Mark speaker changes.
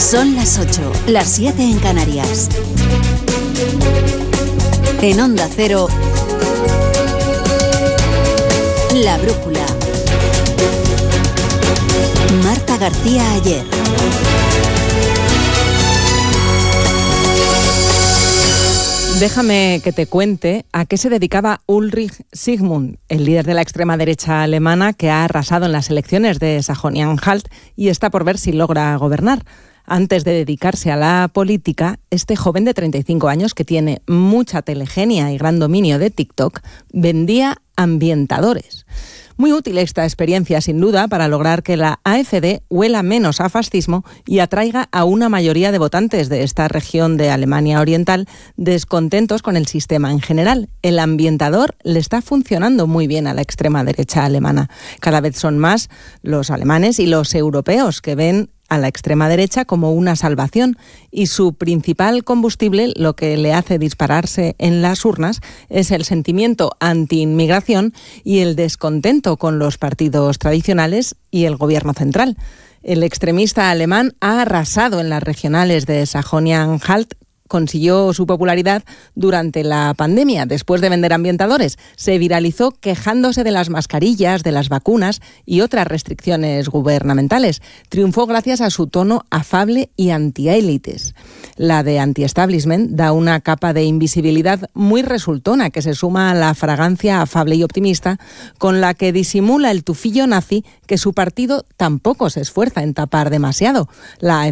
Speaker 1: Son las 8, las 7 en Canarias. En Onda Cero, La Brújula. Marta García Ayer.
Speaker 2: Déjame que te cuente a qué se dedicaba Ulrich Sigmund, el líder de la extrema derecha alemana que ha arrasado en las elecciones de Sajonia-Anhalt y está por ver si logra gobernar. Antes de dedicarse a la política, este joven de 35 años, que tiene mucha telegenia y gran dominio de TikTok, vendía ambientadores. Muy útil esta experiencia, sin duda, para lograr que la AfD huela menos a fascismo y atraiga a una mayoría de votantes de esta región de Alemania Oriental descontentos con el sistema en general. El ambientador le está funcionando muy bien a la extrema derecha alemana. Cada vez son más los alemanes y los europeos que ven a la extrema derecha como una salvación, y su principal combustible, lo que le hace dispararse en las urnas, es el sentimiento anti-inmigración y el descontento con los partidos tradicionales y el gobierno central. El extremista alemán ha arrasado en las regionales de Sajonia-Anhalt. Consiguió su popularidad durante la pandemia. Después de vender ambientadores, se viralizó quejándose de las mascarillas, de las vacunas y otras restricciones gubernamentales. Triunfó gracias a su tono afable y anti-élites. La de anti-establishment da una capa de invisibilidad muy resultona que se suma a la fragancia afable y optimista con la que disimula el tufillo nazi que su partido tampoco se esfuerza en tapar demasiado. La